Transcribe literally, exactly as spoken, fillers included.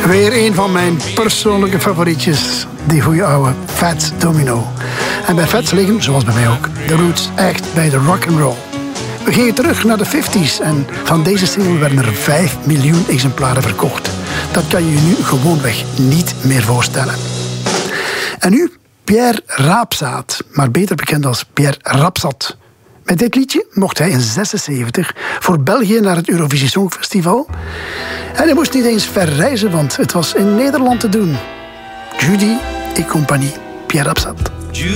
Weer een van mijn persoonlijke favorietjes. Die goede oude Fats Domino. En bij Fats liggen, zoals bij mij ook, de roots echt bij de rock and roll. We gingen terug naar de vijftiger en van deze single werden er vijf miljoen exemplaren verkocht. Dat kan je je nu gewoonweg niet meer voorstellen. En nu Pierre Raapzaat, maar beter bekend als Pierre Rapsat. Met dit liedje mocht hij in zesenzeventig voor België naar het Eurovisie Songfestival. En hij moest niet eens ver reizen, want het was in Nederland te doen. Judy et compagnie, Pierre Rapsat.